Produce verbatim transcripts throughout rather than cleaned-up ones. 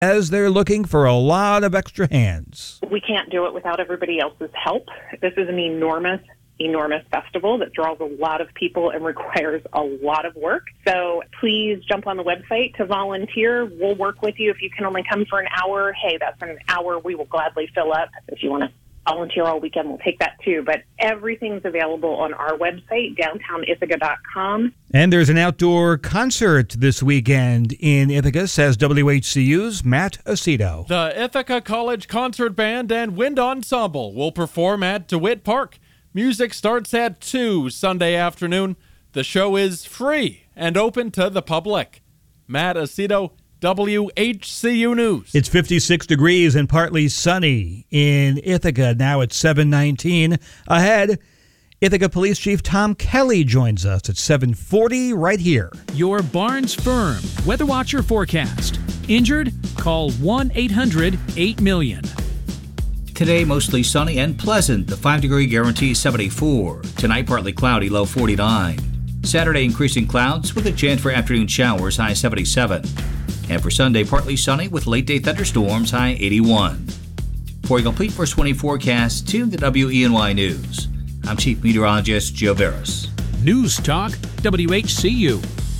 as they're looking for a lot of extra hands. We can't do it without everybody else's help. This is an enormous, enormous festival that draws a lot of people and requires a lot of work. So please jump on the website to volunteer. We'll work with you. If you can only come for an hour, hey, that's an hour we will gladly fill up. If you want to volunteer all weekend, we'll take that too. But everything's available on our website, downtown ithaca dot com. And there's an outdoor concert this weekend in Ithaca, says W H C U's Matt Aceto. The Ithaca College Concert Band and Wind Ensemble will perform at DeWitt Park. Music starts at two Sunday afternoon. The show is free and open to the public. Matt Aceto, W H C U News. It's fifty-six degrees and partly sunny in Ithaca. Now it's seven nineteen. Ahead, Ithaca Police Chief Tom Kelly joins us at seven forty right here. Your Barnes Firm Weather Watcher forecast. Injured? Call one eight hundred eight million. Today, mostly sunny and pleasant. The five-degree guarantee seventy-four. Tonight, partly cloudy, low forty-nine. Saturday, increasing clouds with a chance for afternoon showers, high seventy-seven. And for Sunday, partly sunny with late-day thunderstorms, high eighty-one. For a complete first twenty forecast, tune to W E N Y News. I'm Chief Meteorologist Joe Veras. News Talk, W H C U.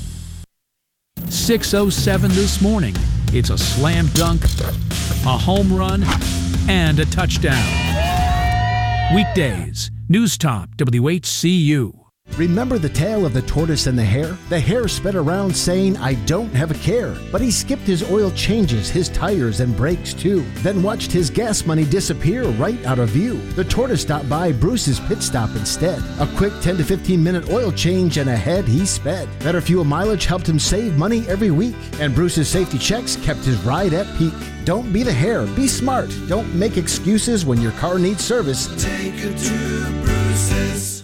six oh seven this morning. It's a slam dunk, a home run, and a touchdown. Weekdays, News Talk, W H C U. Remember the tale of the tortoise and the hare? The hare sped around saying, "I don't have a care." But he skipped his oil changes, his tires and brakes too. Then watched his gas money disappear right out of view. The tortoise stopped by Bruce's pit stop instead. A quick ten to fifteen minute oil change and ahead he sped. Better fuel mileage helped him save money every week. And Bruce's safety checks kept his ride at peak. Don't be the hare, be smart. Don't make excuses when your car needs service. Take it to Bruce's.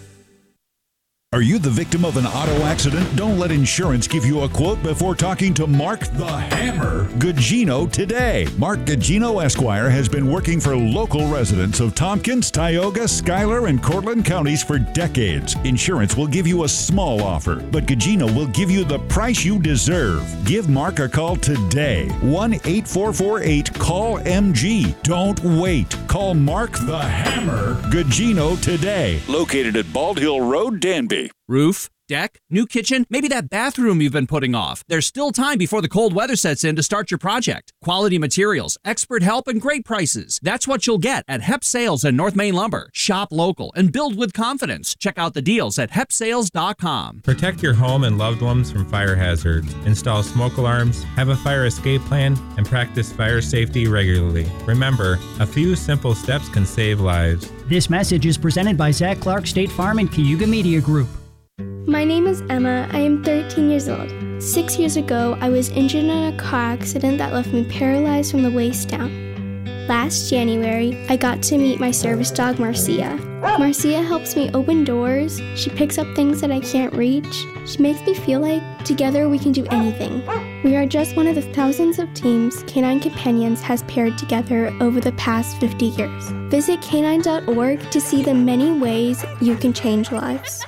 Are you the victim of an auto accident? Don't let insurance give you a quote before talking to Mark the Hammer Gugino today. Mark Gugino Esquire has been working for local residents of Tompkins, Tioga, Schuyler, and Cortland counties for decades. Insurance will give you a small offer, but Gugino will give you the price you deserve. Give Mark a call today. one eight four four eight call M G. Don't wait. Call Mark the Hammer Gugino today. Located at Bald Hill Road, Danby. Roof, deck, new kitchen, maybe that bathroom you've been putting off. There's still time before the cold weather sets in to start your project. Quality materials, expert help, and great prices. That's what you'll get at Hep Sales and North Main Lumber. Shop local and build with confidence. Check out the deals at hep sales dot com. Protect your home and loved ones from fire hazards. Install smoke alarms, have a fire escape plan, and practice fire safety regularly. Remember, a few simple steps can save lives. This message is presented by Zach Clark State Farm and Cayuga Media Group. My name is Emma. I am thirteen years old. Six years ago, I was injured in a car accident that left me paralyzed from the waist down. Last January, I got to meet my service dog, Marcia. Marcia helps me open doors. She picks up things that I can't reach. She makes me feel like together we can do anything. We are just one of the thousands of teams Canine Companions has paired together over the past fifty years. Visit canine dot org to see the many ways you can change lives.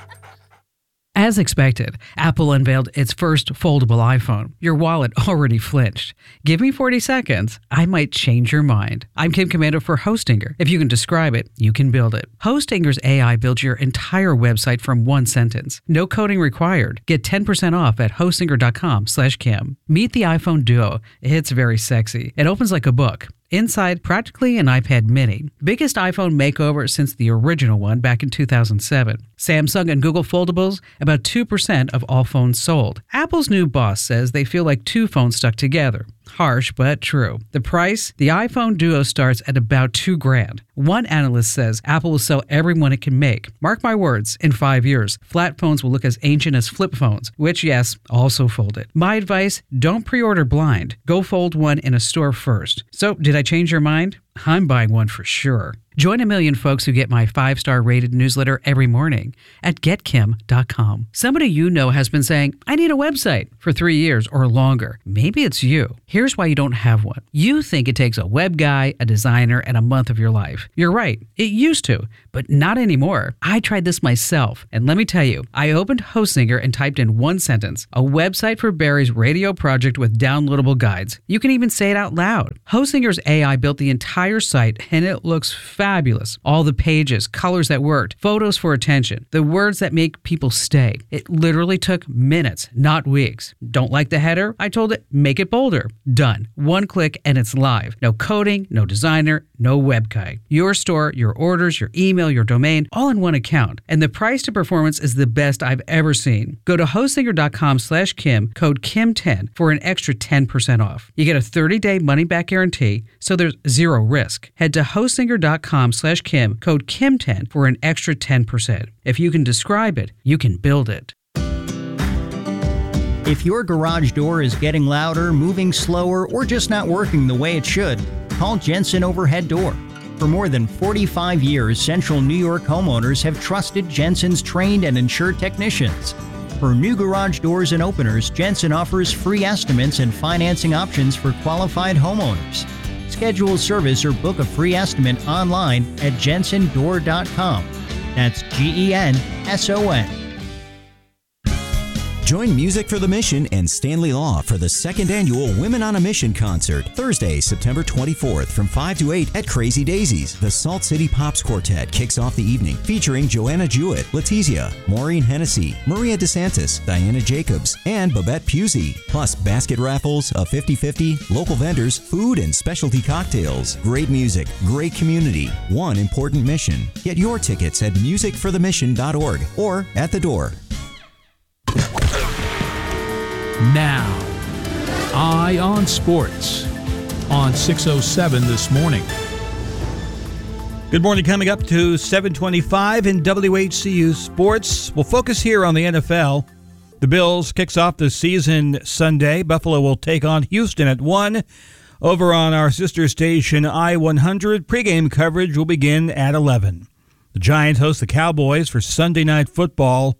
As expected, Apple unveiled its first foldable iPhone. Your wallet already flinched. Give me forty seconds. I might change your mind. I'm Kim Commando for Hostinger. If you can describe it, you can build it. Hostinger's A I builds your entire website from one sentence. No coding required. Get ten percent off at hostinger dot com slash Kim. Meet the iPhone Duo. It's very sexy. It opens like a book. Inside, practically an iPad mini. Biggest iPhone makeover since the original one back in two thousand seven. Samsung and Google foldables, about two percent of all phones sold. Apple's new boss says they feel like two phones stuck together. Harsh, but true. The price? The iPhone Duo starts at about two grand. One analyst says Apple will sell every one it can make. Mark my words, in five years, flat phones will look as ancient as flip phones, which, yes, also folded. My advice, don't pre-order blind. Go fold one in a store first. So, did I change your mind? I'm buying one for sure. Join a million folks who get my five-star rated newsletter every morning at get kim dot com. Somebody you know has been saying, I need a website for three years or longer. Maybe it's you. Here's why you don't have one. You think it takes a web guy, a designer, and a month of your life. You're right. It used to, but not anymore. I tried this myself, and let me tell you, I opened Hostinger and typed in one sentence, a website for Barry's radio project with downloadable guides. You can even say it out loud. Hostinger's A I built the entire site, and it looks fabulous. All the pages, colors that worked, photos for attention, the words that make people stay. It literally took minutes, not weeks. Don't like the header? I told it, make it bolder. Done. One click and it's live. No coding, no designer, no web guy. Your store, your orders, your email, your domain, all in one account. And the price to performance is the best I've ever seen. Go to hostinger dot com slash Kim, code Kim ten for an extra ten percent off. You get a thirty-day money-back guarantee, so there's zero risk. Head to hostinger dot com slash Kim, code Kim ten for an extra ten percent. If you can describe it, you can build it. If your garage door is getting louder, moving slower, or just not working the way it should, call Jensen Overhead Door. For more than forty-five years, Central New York homeowners have trusted Jensen's trained and insured technicians. For new garage doors and openers, Jensen offers free estimates and financing options for qualified homeowners. Schedule service or book a free estimate online at jensen door dot com. That's G E N S O N. Join Music for the Mission and Stanley Law for the second annual Women on a Mission concert, Thursday, September twenty-fourth from five to eight at Crazy Daisies. The Salt City Pops Quartet kicks off the evening, featuring Joanna Jewett, Letizia, Maureen Hennessy, Maria DeSantis, Diana Jacobs, and Babette Pusey. Plus basket raffles, a fifty-fifty, local vendors, food and specialty cocktails. Great music, great community, one important mission. Get your tickets at music for the mission dot org or at the door. Now, Eye on Sports on six oh seven this morning. Good morning. Coming up to seven twenty-five in W H C U Sports. We'll focus here on the N F L. The Bills kicks off the season Sunday. Buffalo will take on Houston at one. Over on our sister station, I one hundred, pregame coverage will begin at eleven. The Giants host the Cowboys for Sunday Night Football.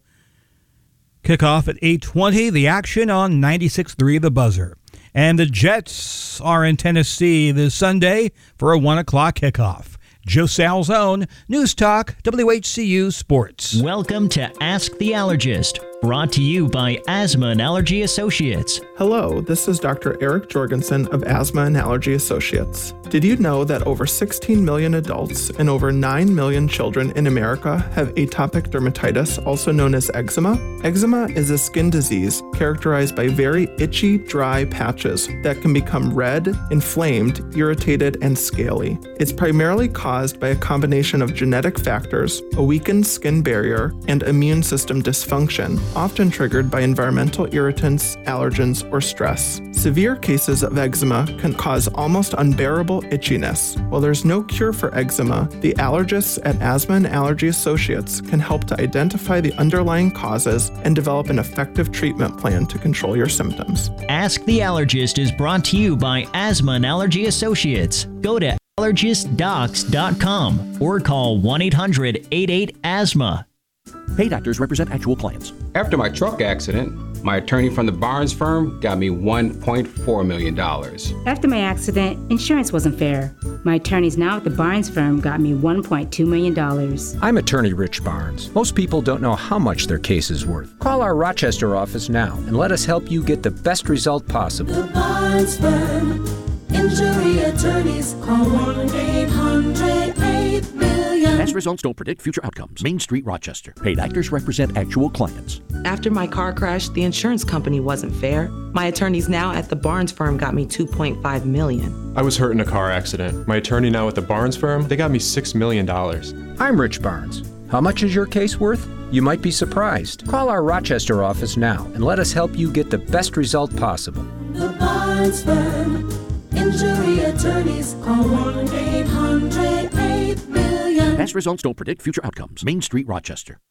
Kickoff at eight twenty, the action on ninety-six point three The Buzzer. And the Jets are in Tennessee this Sunday for a one o'clock kickoff. Joe Salzone, News Talk, W H C U Sports. Welcome to Ask the Allergist, brought to you by Asthma and Allergy Associates. Hello, this is Doctor Eric Jorgensen of Asthma and Allergy Associates. Did you know that over sixteen million adults and over nine million children in America have atopic dermatitis, also known as eczema? Eczema is a skin disease characterized by very itchy, dry patches that can become red, inflamed, irritated, and scaly. It's primarily caused by a combination of genetic factors, a weakened skin barrier, and immune system dysfunction, often triggered by environmental irritants, allergens, or stress. Severe cases of eczema can cause almost unbearable itchiness. While there's no cure for eczema, the allergists at Asthma and Allergy Associates can help to identify the underlying causes and develop an effective treatment plan to control your symptoms. Ask the Allergist is brought to you by Asthma and Allergy Associates. Go to allergist docs dot com or call one eight hundred eight eight asthma. Paid actors represent actual clients. After my truck accident, my attorney from the Barnes firm got me one point four million dollars. After my accident, insurance wasn't fair. My attorneys now at the Barnes firm got me one point two million dollars. I'm attorney Rich Barnes. Most people don't know how much their case is worth. Call our Rochester office now and let us help you get the best result possible. The Barnes firm. Injury attorneys. Call one eight hundred eight million. Past results don't predict future outcomes. Main Street, Rochester. Paid actors represent actual clients. After my car crash, the insurance company wasn't fair. My attorneys now at the Barnes firm got me two point five million dollars. I was hurt in a car accident. My attorney now at the Barnes firm, they got me six million dollars. I'm Rich Barnes. How much is your case worth? You might be surprised. Call our Rochester office now and let us help you get the best result possible. The Barnes firm. Injury attorneys. Call one eight hundred eight million. Past results don't predict future outcomes. Main Street, Rochester.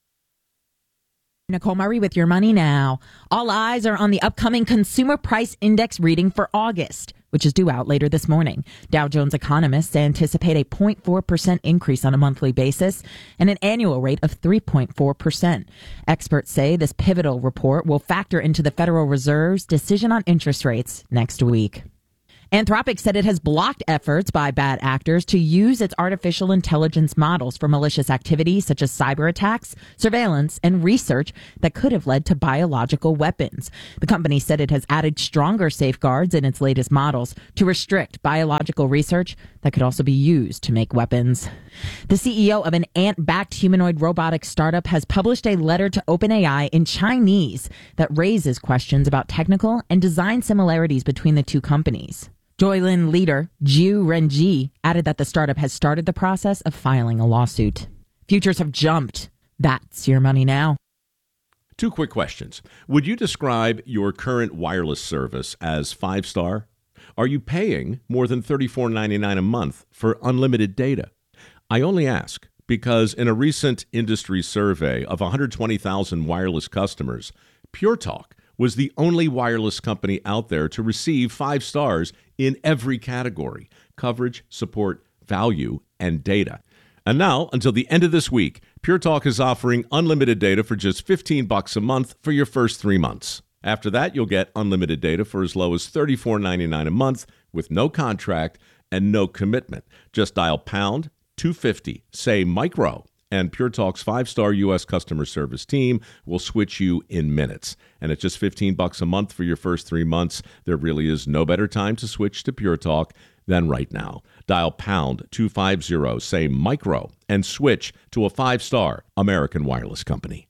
Nicole Murray with your money now. All eyes are on the upcoming Consumer Price Index reading for August. which is due out later this morning. Dow Jones economists anticipate a zero point four percent increase on a monthly basis and an annual rate of three point four percent. Experts say this pivotal report will factor into the Federal Reserve's decision on interest rates next week. Anthropic said it has blocked efforts by bad actors to use its artificial intelligence models for malicious activities such as cyber attacks, surveillance, and research that could have led to biological weapons. The company said it has added stronger safeguards in its latest models to restrict biological research that could also be used to make weapons. The C E O of an ant-backed humanoid robotics startup has published a letter to OpenAI in Chinese that raises questions about technical and design similarities between the two companies. Joylin leader Jiu Renji added that the startup has started the process of filing a lawsuit. Futures have jumped. That's your money now. Two quick questions. Would you describe your current wireless service as five-star? Are you paying more than thirty-four ninety-nine a month for unlimited data? I only ask because in a recent industry survey of one hundred twenty thousand wireless customers, Pure Talk was the only wireless company out there to receive five stars in every category: coverage, support, value, and data. And now, until the end of this week, Pure Talk is offering unlimited data for just fifteen bucks a month for your first three months. After that, you'll get unlimited data for as low as thirty-four ninety-nine a month with no contract and no commitment. Just dial pound two fifty, say micro, and Pure Talk's five-star U S customer service team will switch you in minutes. And at just fifteen bucks a month for your first three months, there really is no better time to switch to Pure Talk than right now. Dial pound two fifty, say micro, and switch to a five-star American wireless company.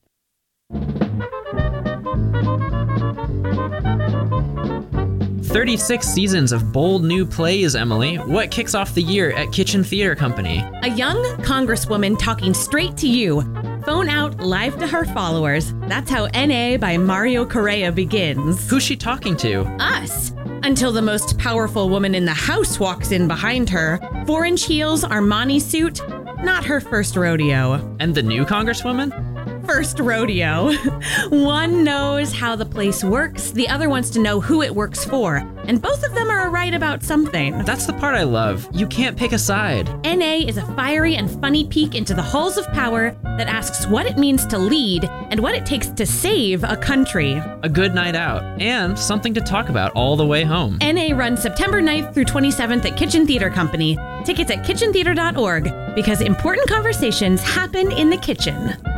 thirty-six seasons of bold new plays, Emily. What kicks off the year at Kitchen Theater Company? A young congresswoman talking straight to you. Phone out live to her followers. That's how N A by Mario Correa begins. Who's she talking to? Us. Until the most powerful woman in the house walks in behind her. Four-inch heels, Armani suit. Not her first rodeo. And the new congresswoman? First rodeo. One knows how the place works, the other wants to know who it works for, and both of them are right about something. That's the part I love. You can't pick a side. N A is a fiery and funny peek into the halls of power that asks what it means to lead and what it takes to save a country. A good night out, and something to talk about all the way home. N A runs September ninth through twenty-seventh at Kitchen Theater Company. Tickets at kitchen theater dot org, because important conversations happen in the kitchen.